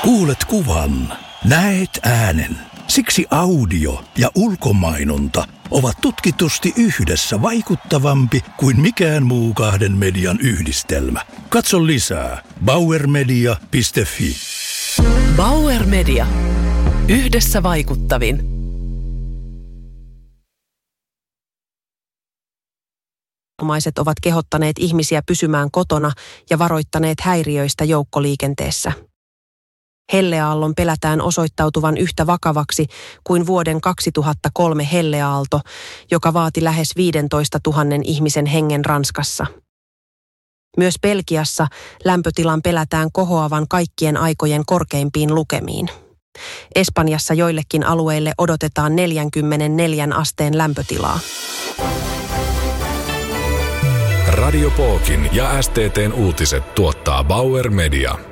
Kuulet kuvan, näet äänen. Siksi audio ja ulkomainonta ovat tutkitusti yhdessä vaikuttavampi kuin mikään muu kahden median yhdistelmä. Katso lisää bauermedia.fi. Bauer Media. Yhdessä vaikuttavin. Viranomaiset ovat kehottaneet ihmisiä pysymään kotona ja varoittaneet häiriöistä joukkoliikenteessä. Helleaallon pelätään osoittautuvan yhtä vakavaksi kuin vuoden 2003 helleaalto, joka vaati lähes 15 000 ihmisen hengen Ranskassa. Myös Belgiassa lämpötilan pelätään kohoavan kaikkien aikojen korkeimpiin lukemiin. Espanjassa joillekin alueille odotetaan 44 asteen lämpötilaa. Radio Pookin ja STT:n uutiset tuottaa Bauer Media.